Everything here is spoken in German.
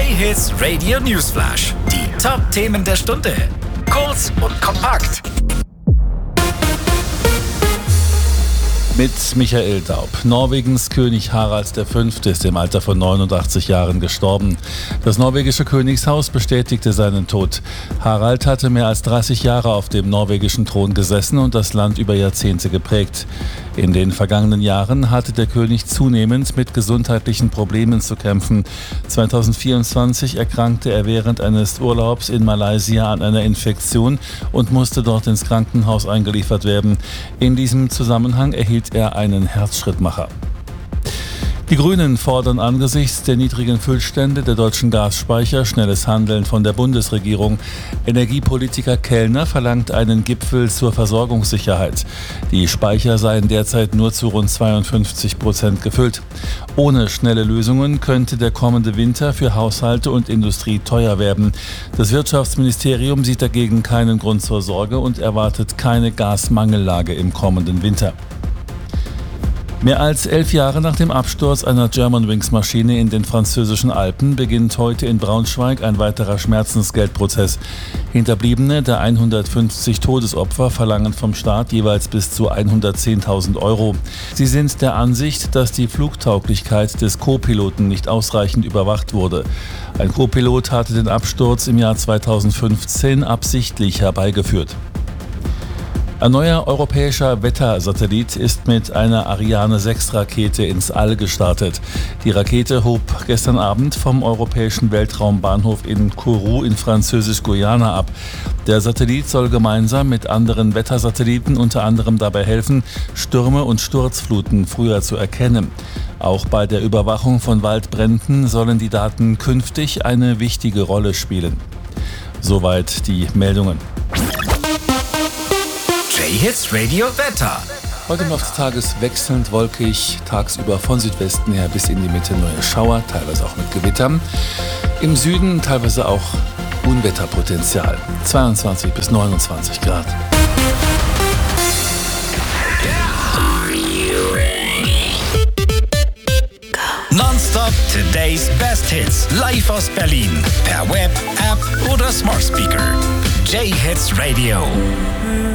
J-Hits Radio Newsflash. Die Top-Themen der Stunde. Kurz und kompakt. Mit Michael Daub. Norwegens König Harald V. ist im Alter von 89 Jahren gestorben. Das norwegische Königshaus bestätigte seinen Tod. Harald hatte mehr als 30 Jahre auf dem norwegischen Thron gesessen und das Land über Jahrzehnte geprägt. In den vergangenen Jahren hatte der König zunehmend mit gesundheitlichen Problemen zu kämpfen. 2024 erkrankte er während eines Urlaubs in Malaysia an einer Infektion und musste dort ins Krankenhaus eingeliefert werden. In diesem Zusammenhang erhielt er einen Herzschrittmacher. Die Grünen fordern angesichts der niedrigen Füllstände der deutschen Gasspeicher schnelles Handeln von der Bundesregierung. Energiepolitiker Kellner verlangt einen Gipfel zur Versorgungssicherheit. Die Speicher seien derzeit nur zu rund 52% gefüllt. Ohne schnelle Lösungen könnte der kommende Winter für Haushalte und Industrie teuer werden. Das Wirtschaftsministerium sieht dagegen keinen Grund zur Sorge und erwartet keine Gasmangellage im kommenden Winter. Mehr als 11 Jahre nach dem Absturz einer Germanwings-Maschine in den französischen Alpen beginnt heute in Braunschweig ein weiterer Schmerzensgeldprozess. Hinterbliebene der 150 Todesopfer verlangen vom Staat jeweils bis zu 110.000 €. Sie sind der Ansicht, dass die Flugtauglichkeit des Co-Piloten nicht ausreichend überwacht wurde. Ein Co-Pilot hatte den Absturz im Jahr 2015 absichtlich herbeigeführt. Ein neuer europäischer Wettersatellit ist mit einer Ariane 6 Rakete ins All gestartet. Die Rakete hob gestern Abend vom europäischen Weltraumbahnhof in Kourou in Französisch-Guyana ab. Der Satellit soll gemeinsam mit anderen Wettersatelliten unter anderem dabei helfen, Stürme und Sturzfluten früher zu erkennen. Auch bei der Überwachung von Waldbränden sollen die Daten künftig eine wichtige Rolle spielen. Soweit die Meldungen. J-Hits Radio Wetter. Heute im Laufe des Tages wechselnd wolkig, tagsüber von Südwesten her bis in die Mitte neue Schauer, teilweise auch mit Gewittern. Im Süden teilweise auch Unwetterpotenzial, 22 bis 29 Grad. Nonstop Today's Best Hits. Live aus Berlin. Per Web, App oder Smart Speaker. J-Hits Radio.